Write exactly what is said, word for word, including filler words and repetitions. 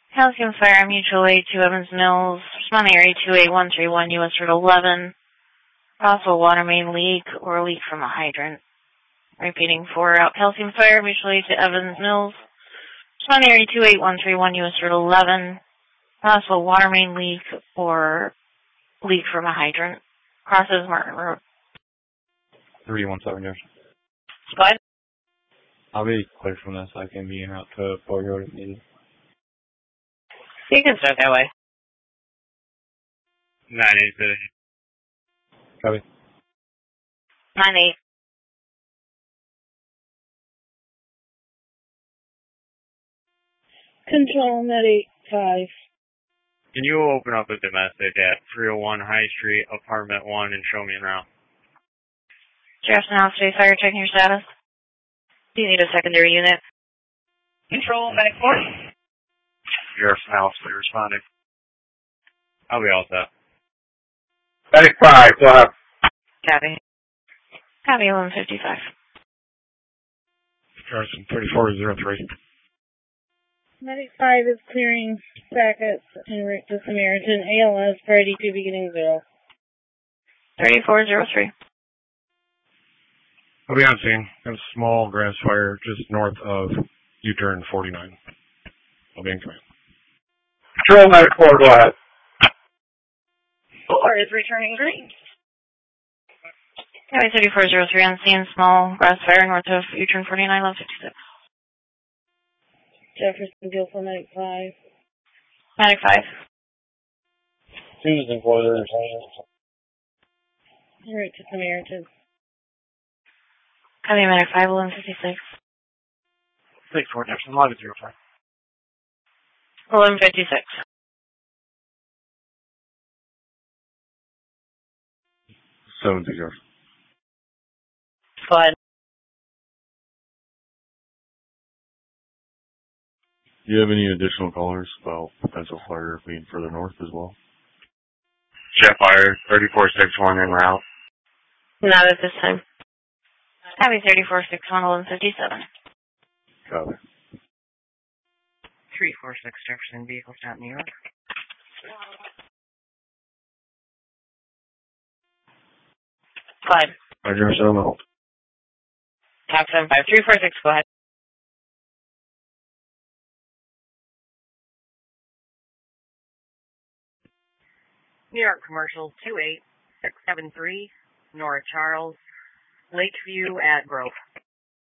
Calcium Fire, Mutual Aid, two Evans Mills, responding area two eight one three one, U S Route eleven, possible water main leak or leak from a hydrant. Repeating for out Calcium Fire, Mutual Aid to Evans Mills, responding area two eight one three one, U S Route eleven, possible water main leak or leak from a hydrant. Crosses Martin Road. three one seven, yes. Spud? I'll be clear from this. I can be in out to Fort Road if needed. You can start that way. nine eight City. Copy. nine eight. Control Net eight five. Can you open up a domestic at three oh one High Street, Apartment one, and show me en route? Jefferson House State Fire, checking your status. Do you need a secondary unit? Control Medic four. Jefferson House, they responding. I'll be all set. Medic five, go ahead. Copy. Copy, eleven fifty-five. Jefferson thirty-four oh three. Medic five is clearing packets en route to Samaritan. A L S for eighty-two beginning zero. thirty-four oh three. I'll be on scene. Got a small grass fire just north of U-turn forty-nine. I'll be in command. Control Medic four, go ahead. four is returning green. Copy, thirty-four oh three on scene, small grass fire north of U-turn forty-nine, eleven fifty-six. Jefferson Gill for Medic five. Medic five. Susan for the En route to Samaritan. Copy, Medic five, eleven fifty-six. six four Jefferson, eleven oh five. eleven fifty-six. seven two Jefferson. Spud. Do you have any additional callers about potential fire being further north as well? Jet fire, thirty-four six one en route. Not at this time. Copy, thirty-four six one, eleven fifty-seven. Copy. three four six Jefferson, vehicle stop, New York. Spud. I Jefferson, I'm out. Top seven five three four six, go ahead. New York Commercial two eight six seven three, North Charles, Lakeview at Grove.